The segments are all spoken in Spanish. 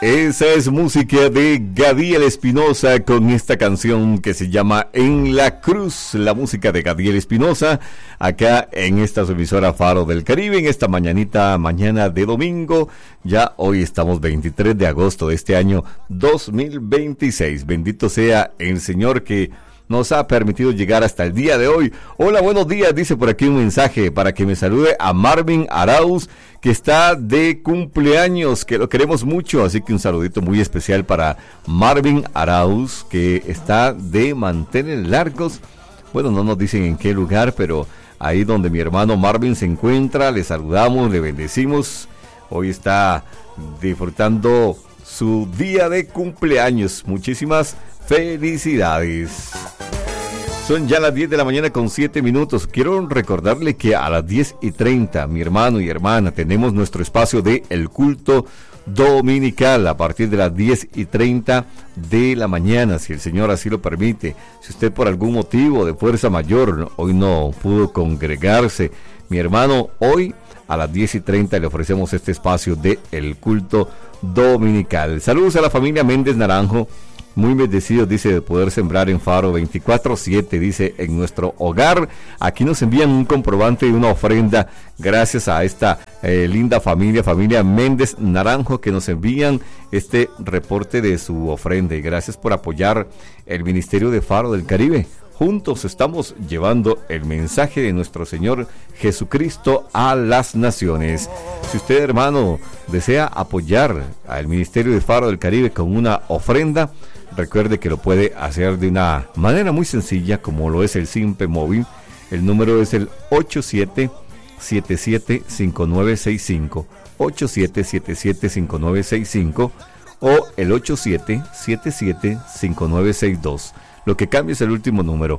Esa es música de Gadiel Espinosa con esta canción que se llama En la Cruz, la música de Gadiel Espinosa, acá en esta emisora Faro del Caribe, en esta mañana de domingo. Ya hoy estamos 23 de agosto de este año 2026. Bendito sea el Señor que nos ha permitido llegar hasta el día de hoy. Hola, buenos días, dice por aquí un mensaje para que me salude a Marvin Arauz, que está de cumpleaños, que lo queremos mucho, así que un saludito muy especial para Marvin Arauz, que está de mantener largos. Bueno, no nos dicen en qué lugar, pero ahí donde mi hermano Marvin se encuentra, le saludamos, le bendecimos. Hoy está disfrutando su día de cumpleaños. Muchísimas felicidades. Son ya las 10 de la mañana con 7 minutos. Quiero recordarle que a las 10:30, mi hermano y hermana, tenemos nuestro espacio de El Culto Dominical a partir de las 10:30 de la mañana, si el Señor así lo permite. Si usted por algún motivo de fuerza mayor hoy no pudo congregarse, mi hermano, hoy a las 10:30 le ofrecemos este espacio de El Culto Dominical. Saludos a la familia Méndez Naranjo. Muy bendecidos, dice, de poder sembrar en Faro 24/7, dice, en nuestro hogar. Aquí nos envían un comprobante y una ofrenda gracias a esta linda familia Méndez Naranjo, que nos envían este reporte de su ofrenda. Y gracias por apoyar el Ministerio de Faro del Caribe. Juntos estamos llevando el mensaje de nuestro Señor Jesucristo a las naciones. Si usted, hermano, desea apoyar al Ministerio de Faro del Caribe con una ofrenda, recuerde que lo puede hacer de una manera muy sencilla, como lo es el Simpe Móvil. El número es el 8777-5965, 8777-5965 o el 8777-5962. Lo que cambia es el último número,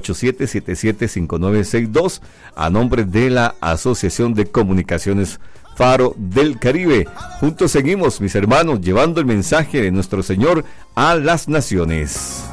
8777-5962, a nombre de la Asociación de Comunicaciones Faro del Caribe. Juntos seguimos, mis hermanos, llevando el mensaje de nuestro Señor a las naciones.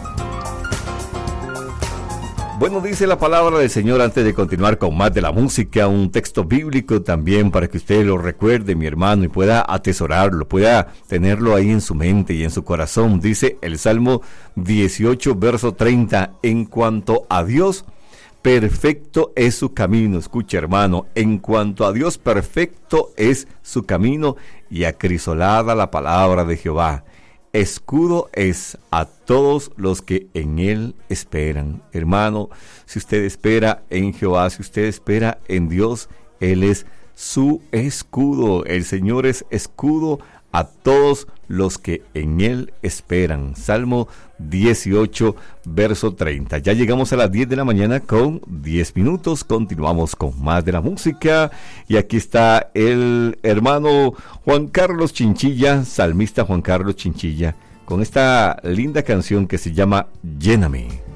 Bueno, dice la palabra del Señor, antes de continuar con más de la música, un texto bíblico también para que usted lo recuerde, mi hermano, y pueda atesorarlo, pueda tenerlo ahí en su mente y en su corazón. Dice el Salmo 18, verso 30, en cuanto a Dios, perfecto es su camino. Escucha, hermano, en cuanto a Dios, perfecto es su camino, y acrisolada la palabra de Jehová. Escudo es a todos los que en Él esperan. Hermano, si usted espera en Jehová, si usted espera en Dios, Él es su escudo. El Señor es escudo a todos los que en Él esperan. Salmo 18, verso 30. Ya llegamos a las 10 de la mañana con 10 minutos. Continuamos con más de la música. Y aquí está el hermano Juan Carlos Chinchilla, salmista Juan Carlos Chinchilla, con esta linda canción que se llama Lléname.